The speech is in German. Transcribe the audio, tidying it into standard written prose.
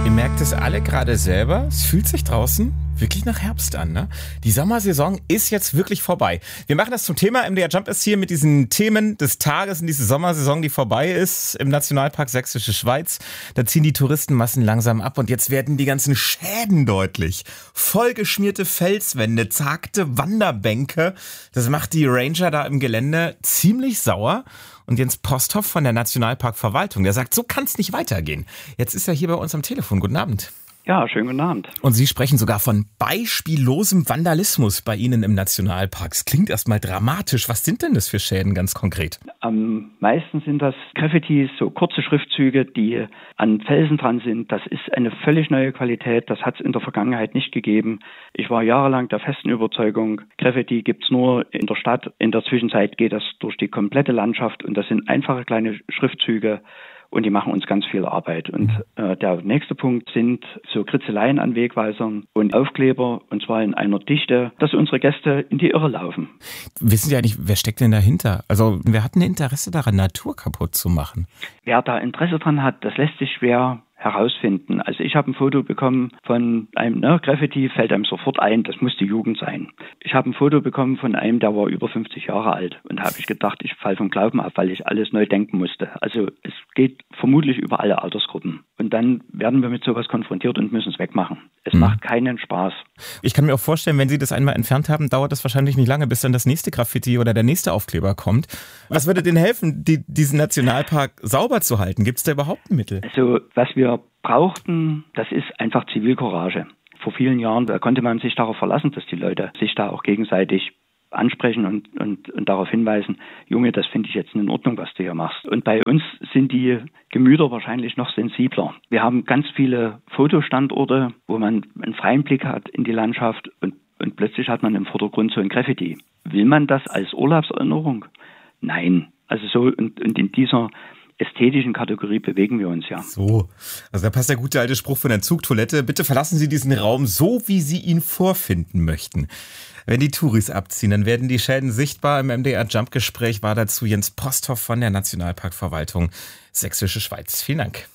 Ihr merkt es alle gerade selber, es fühlt sich draußen wirklich nach Herbst an, ne? Die Sommersaison ist jetzt wirklich vorbei. Wir machen das zum Thema. MDR Jump ist hier mit diesen Themen des Tages in diese Sommersaison, die vorbei ist, im Nationalpark Sächsische Schweiz. Da ziehen die Touristenmassen langsam ab und jetzt werden die ganzen Schäden deutlich. Vollgeschmierte Felswände, zagte Wanderbänke. Das macht die Ranger da im Gelände ziemlich sauer. Und Jens Posthoff von der Nationalparkverwaltung, der sagt, so kann es nicht weitergehen. Jetzt ist er hier bei uns am Telefon. Guten Abend. Ja, schönen guten Abend. Und Sie sprechen sogar von beispiellosem Vandalismus bei Ihnen im Nationalpark. Das klingt erstmal dramatisch. Was sind denn das für Schäden ganz konkret? Am meisten sind das Graffitis, so kurze Schriftzüge, die an Felsen dran sind. Das ist eine völlig neue Qualität. Das hat es in der Vergangenheit nicht gegeben. Ich war jahrelang der festen Überzeugung, Graffiti gibt's nur in der Stadt. In der Zwischenzeit geht das durch die komplette Landschaft und das sind einfache kleine Schriftzüge. Und die machen uns ganz viel Arbeit. Und der nächste Punkt sind so Kritzeleien an Wegweisern und Aufkleber, und zwar in einer Dichte, dass unsere Gäste in die Irre laufen. Wissen Sie eigentlich, wer steckt denn dahinter? Also wer hat ein Interesse daran, Natur kaputt zu machen? Wer da Interesse dran hat, das lässt sich schwer herausfinden. Also ich habe ein Foto bekommen von einem Graffiti, fällt einem sofort ein, das muss die Jugend sein. Ich habe ein Foto bekommen von einem, der war über 50 Jahre alt, und da habe ich gedacht, ich falle vom Glauben ab, weil ich alles neu denken musste. Also es geht vermutlich über alle Altersgruppen. Und dann werden wir mit sowas konfrontiert und müssen es wegmachen. Es macht keinen Spaß. Ich kann mir auch vorstellen, wenn Sie das einmal entfernt haben, dauert das wahrscheinlich nicht lange, bis dann das nächste Graffiti oder der nächste Aufkleber kommt. Was würde denn helfen, diesen Nationalpark sauber zu halten? Gibt es da überhaupt ein Mittel? Also was wir brauchten, das ist einfach Zivilcourage. Vor vielen Jahren, da konnte man sich darauf verlassen, dass die Leute sich da auch gegenseitig ansprechen und darauf hinweisen, Junge, das finde ich jetzt in Ordnung, was du hier machst. Und bei uns sind die Gemüter wahrscheinlich noch sensibler. Wir haben ganz viele Fotostandorte, wo man einen freien Blick hat in die Landschaft und plötzlich hat man im Vordergrund so ein Graffiti. Will man das als Urlaubserinnerung? Nein. Also so und in dieser ästhetischen Kategorie bewegen wir uns ja. So, also da passt der gute alte Spruch von der Zugtoilette. Bitte verlassen Sie diesen Raum so, wie Sie ihn vorfinden möchten. Wenn die Touris abziehen, dann werden die Schäden sichtbar. Im MDR Jump Gespräch war dazu Jens Posthoff von der Nationalparkverwaltung Sächsische Schweiz. Vielen Dank.